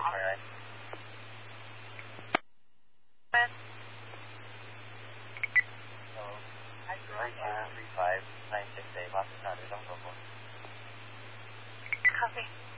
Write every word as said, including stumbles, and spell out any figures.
twenty-nine. Hello. Hi, three five nine six eight, Los Angeles, don't go for. Copy.